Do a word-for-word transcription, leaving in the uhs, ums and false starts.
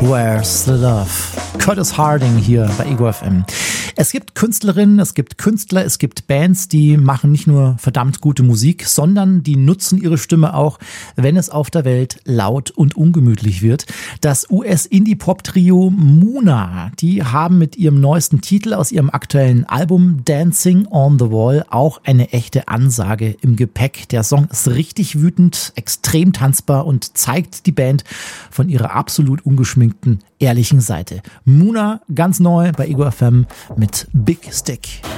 Where's the Love? Curtis Harding hier bei Ego F M. Es gibt Künstlerinnen, es gibt Künstler, es gibt Bands, die machen nicht nur verdammt gute Musik, sondern die nutzen ihre Stimme auch, wenn es auf der Welt laut und ungemütlich wird. Das U S-Indie-Pop-Trio Muna, die haben mit ihrem neuesten Titel aus ihrem aktuellen Album Dancing on the Wall auch eine echte Ansage im Gepäck. Der Song ist richtig wütend, extrem tanzbar und zeigt die Band von ihrer absolut ungeschminkten, ehrlichen Seite. Muna, ganz neu bei Ego F M mit Big Stick.